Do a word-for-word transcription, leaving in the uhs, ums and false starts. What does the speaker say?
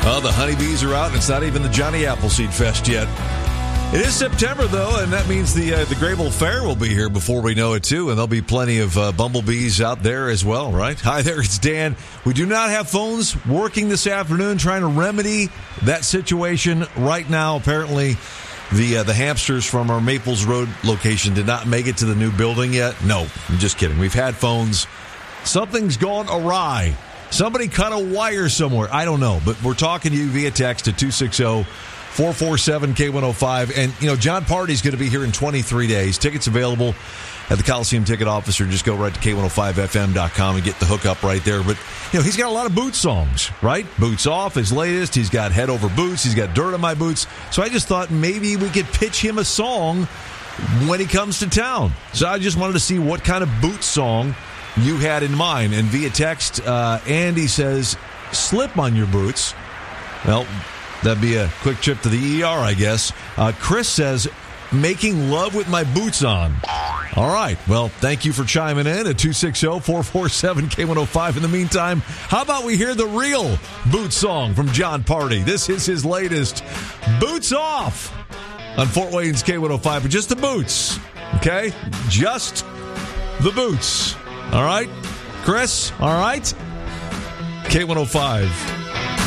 Well, the honeybees are out, and it's not even the Johnny Appleseed Fest yet. It is September, though, and that means the uh, the Graybill Fair will be here before we know it, too, and there'll be plenty of uh, bumblebees out there as well, right? Hi there, it's Dan. We do not have phones working this afternoon, trying to remedy that situation right now. Apparently, the uh, the hamsters from our Maples Road location did not make it to the new building yet. No, I'm just kidding. We've had phones. Something's gone awry. Somebody cut a wire somewhere. I don't know, but we're talking to you via text at two six zero, four four seven, K one oh five. And, you know, John Party's going to be here in twenty-three days. Tickets available at the Coliseum ticket office, or just go right to K one oh five F M dot com and get the hookup right there. But, you know, he's got a lot of Boots songs, right? Boots Off, his latest. He's got Head Over Boots. He's got Dirt on My Boots. So I just thought maybe we could pitch him a song when he comes to town. So I just wanted to see what kind of Boots song you had in mind. And via text, uh, Andy says, slip on your boots. Well, that'd be a quick trip to the E R, I guess. Uh, Chris says, making love with my boots on. All right. Well, thank you for chiming in at two six zero, four four seven, K one oh five. In the meantime, how about we hear the real Boots song from John Party? This is his latest, Boots Off, on Fort Wayne's K one oh five. But just the boots, okay? Just the boots. All right? Chris, all right? K one oh five.